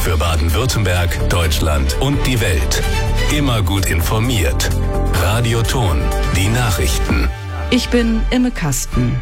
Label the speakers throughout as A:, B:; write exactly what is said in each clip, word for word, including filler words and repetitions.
A: Für Baden-Württemberg, Deutschland und die Welt. Immer gut informiert. Radioton, die Nachrichten.
B: Ich bin Imme Kasten.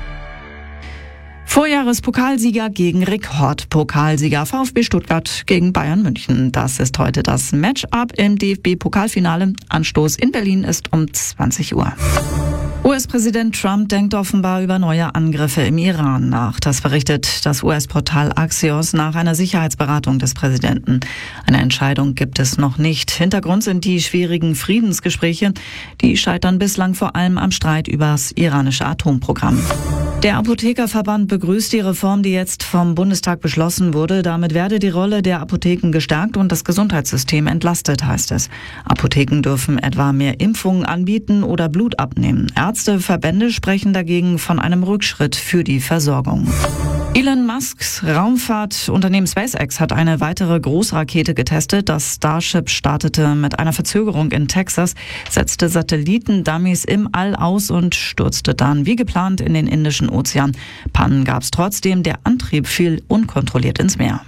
B: Vorjahrespokalsieger gegen Rekordpokalsieger VfB Stuttgart gegen Bayern München. Das ist heute das Match-up im D F B-Pokalfinale. Anstoß in Berlin ist um zwanzig Uhr. U S-Präsident Trump denkt offenbar über neue Angriffe im Iran nach. Das berichtet das U S-Portal Axios nach einer Sicherheitsberatung des Präsidenten. Eine Entscheidung gibt es noch nicht. Hintergrund sind die schwierigen Friedensgespräche. Die scheitern bislang vor allem am Streit über das iranische Atomprogramm. Der Apothekerverband begrüßt die Reform, die jetzt vom Bundestag beschlossen wurde. Damit werde die Rolle der Apotheken gestärkt und das Gesundheitssystem entlastet, heißt es. Apotheken dürfen etwa mehr Impfungen anbieten oder Blut abnehmen. Ärzteverbände sprechen dagegen von einem Rückschritt für die Versorgung. Elon Musks Raumfahrtunternehmen SpaceX hat eine weitere Großrakete getestet. Das Starship startete mit einer Verzögerung in Texas, setzte Satelliten-Dummies im All aus und stürzte dann wie geplant in den Indischen Ozean. Pannen gab es trotzdem, der Antrieb fiel unkontrolliert ins Meer.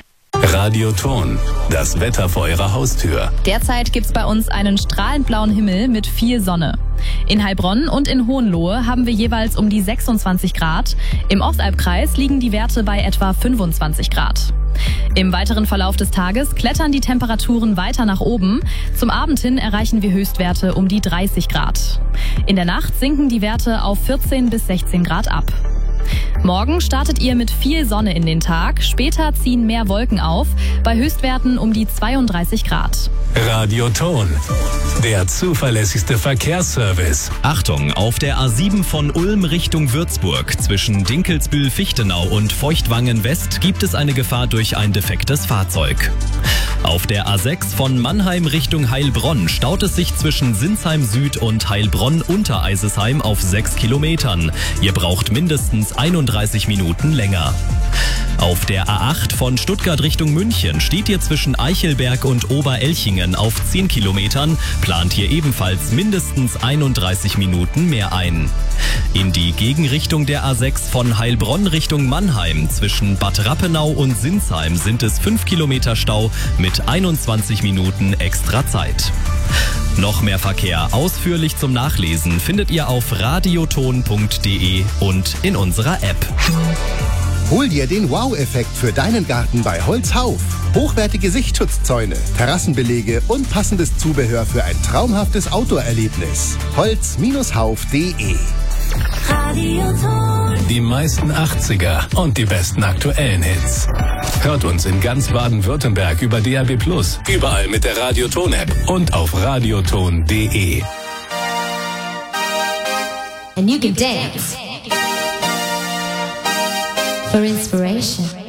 A: Radioton, das Wetter vor Ihrer Haustür.
C: Derzeit gibt's bei uns einen strahlend blauen Himmel mit viel Sonne. In Heilbronn und in Hohenlohe haben wir jeweils um die sechsundzwanzig Grad. Im Ostalbkreis liegen die Werte bei etwa fünfundzwanzig Grad. Im weiteren Verlauf des Tages klettern die Temperaturen weiter nach oben. Zum Abend hin erreichen wir Höchstwerte um die dreißig Grad. In der Nacht sinken die Werte auf vierzehn bis sechzehn Grad ab. Morgen startet ihr mit viel Sonne in den Tag, später ziehen mehr Wolken auf, bei Höchstwerten um die zweiunddreißig Grad.
A: Radioton, der zuverlässigste Verkehrsservice.
D: Achtung, auf der A sieben von Ulm Richtung Würzburg zwischen Dinkelsbühl-Fichtenau und Feuchtwangen-West gibt es eine Gefahr durch ein defektes Fahrzeug. Auf der A sechs von Mannheim Richtung Heilbronn staut es sich zwischen Sinsheim Süd und Heilbronn Untereisesheim auf sechs Kilometern. Ihr braucht mindestens einunddreißig Minuten länger. Auf der A acht von Stuttgart Richtung München steht ihr zwischen Eichelberg und Oberelchingen auf zehn Kilometern, plant hier ebenfalls mindestens einunddreißig Minuten mehr ein. In die Gegenrichtung der A sechs von Heilbronn Richtung Mannheim zwischen Bad Rappenau und Sinsheim sind es fünf Kilometer Stau mit einundzwanzig Minuten extra Zeit. Noch mehr Verkehr ausführlich zum Nachlesen findet ihr auf radioton punkt de und in unserer App.
E: Hol dir den Wow-Effekt für deinen Garten bei Holzhauf. Hochwertige Sichtschutzzäune, Terrassenbelege und passendes Zubehör für ein traumhaftes Outdoor-Erlebnis. holz Bindestrich hauf punkt de
A: Radioton. Die meisten achtziger und die besten aktuellen Hits. Hört uns in ganz Baden-Württemberg über D A B plus, überall mit der Radioton-App und auf radioton punkt de.
F: And you can dance for inspiration.